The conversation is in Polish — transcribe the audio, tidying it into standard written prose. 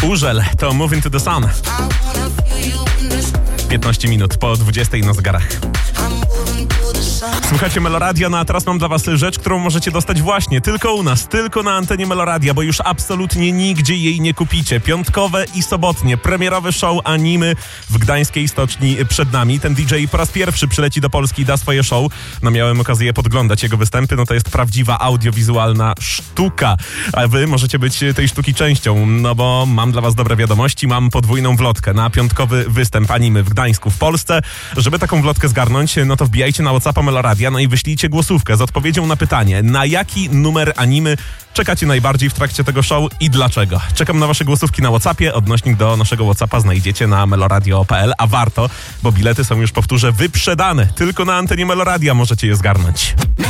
Urzel to Move Into The Sun. 15 minut po 20 na zegarach. Słuchajcie Meloradia, no a teraz mam dla was rzecz, którą możecie dostać właśnie tylko u nas, tylko na antenie Meloradia, bo już absolutnie nigdzie jej nie kupicie. Piątkowe i sobotnie premierowe show animy w Gdańskiej Stoczni przed nami. Ten DJ po raz pierwszy przyleci do Polski i da swoje show. No miałem okazję podglądać jego występy, no to jest prawdziwa audiowizualna sztuka. A wy możecie być tej sztuki częścią, no bo mam dla was dobre wiadomości, mam podwójną wlotkę na piątkowy występ animy w Gdańsku w Polsce. Żeby taką wlotkę zgarnąć, no to wbijajcie na WhatsAppa Meloradia, no i wyślijcie głosówkę z odpowiedzią na pytanie, na jaki numer animy czekacie najbardziej w trakcie tego show i dlaczego. Czekam na wasze głosówki na WhatsAppie. Odnośnik do naszego WhatsAppa znajdziecie na meloradio.pl, a warto, bo bilety są już, powtórzę, wyprzedane. Tylko na antenie Meloradia możecie je zgarnąć.